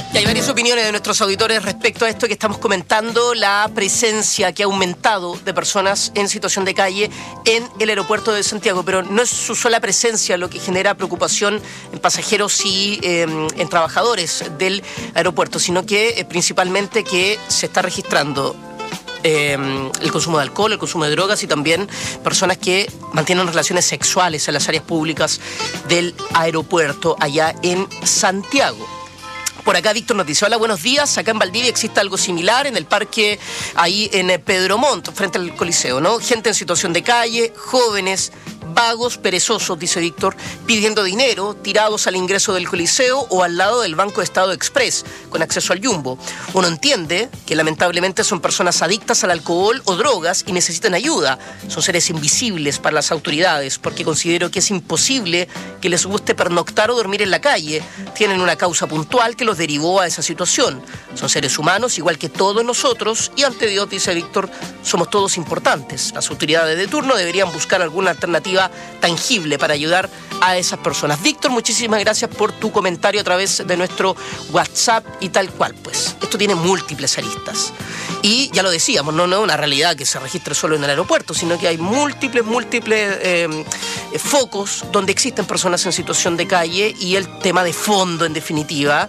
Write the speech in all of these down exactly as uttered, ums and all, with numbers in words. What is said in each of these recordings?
Y hay varias opiniones de nuestros auditores respecto a esto que estamos comentando, la presencia que ha aumentado de personas en situación de calle en el aeropuerto de Santiago, pero no es su sola presencia lo que genera preocupación en pasajeros y eh, en trabajadores del aeropuerto, sino que eh, principalmente que se está registrando Eh, el consumo de alcohol, el consumo de drogas y también personas que mantienen relaciones sexuales en las áreas públicas del aeropuerto allá en Santiago. Por acá Víctor nos dice: hola, buenos días, acá en Valdivia existe algo similar en el parque ahí en Pedro Montt, frente al Coliseo, ¿no? Gente en situación de calle, jóvenes, vagos, perezosos, dice Víctor, pidiendo dinero, tirados al ingreso del Coliseo o al lado del Banco de Estado Express, con acceso al Jumbo. Uno entiende que lamentablemente son personas adictas al alcohol o drogas y necesitan ayuda. Son seres invisibles para las autoridades, porque considero que es imposible que les guste pernoctar o dormir en la calle. Tienen una causa puntual que los derivó a esa situación. Son seres humanos igual que todos nosotros y ante Dios, dice Víctor, somos todos importantes. Las autoridades de turno deberían buscar alguna alternativa tangible para ayudar a esas personas. Víctor, muchísimas gracias por tu comentario a través de nuestro WhatsApp y tal cual. Pues esto tiene múltiples aristas y ya lo decíamos, no, no es una realidad que se registre solo en el aeropuerto, sino que hay múltiples, múltiples eh, focos donde existen personas en situación de calle y el tema de fondo, en definitiva,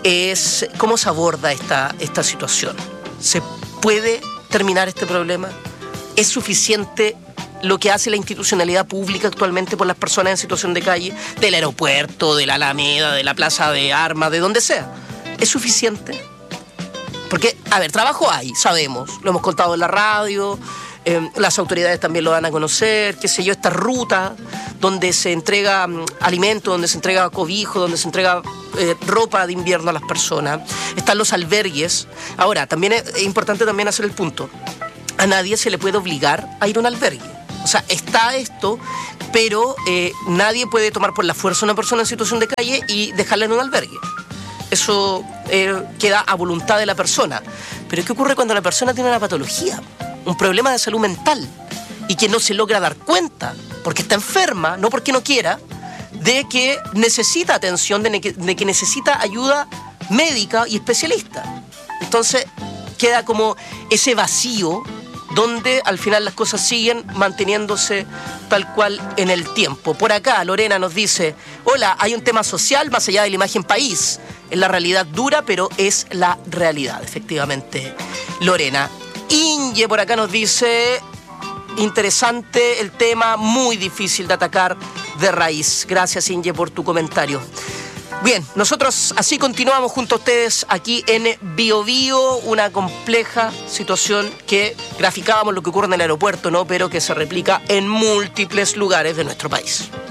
es cómo se aborda esta, esta situación. ¿Se puede terminar este problema? ¿Es suficiente lo que hace la institucionalidad pública actualmente por las personas en situación de calle, del aeropuerto, de la Alameda, de la Plaza de Armas, de donde sea? ¿Es suficiente? Porque, a ver, trabajo hay, sabemos, lo hemos contado en la radio, eh, las autoridades también lo dan a conocer, qué sé yo, esta ruta donde se entrega um, alimento, donde se entrega cobijo, donde se entrega eh, ropa de invierno a las personas. Están los albergues. Ahora, también es, es importante también hacer el punto. A nadie se le puede obligar a ir a un albergue. O sea, está esto, pero eh, nadie puede tomar por la fuerza a una persona en situación de calle y dejarla en un albergue. Eso eh, queda a voluntad de la persona. Pero ¿qué ocurre cuando la persona tiene una patología, un problema de salud mental y que no se logra dar cuenta, porque está enferma, no porque no quiera, de que necesita atención, de que, de que necesita ayuda médica y especialista? Entonces queda como ese vacío donde al final las cosas siguen manteniéndose tal cual en el tiempo. Por acá Lorena nos dice: hola, hay un tema social más allá de la imagen país. Es la realidad dura, pero es la realidad, efectivamente, Lorena. Inge por acá nos dice: interesante el tema, muy difícil de atacar de raíz. Gracias, Inge, por tu comentario. Bien, nosotros así continuamos junto a ustedes aquí en Bio Bio, una compleja situación que graficábamos lo que ocurre en el aeropuerto, ¿no? Pero que se replica en múltiples lugares de nuestro país.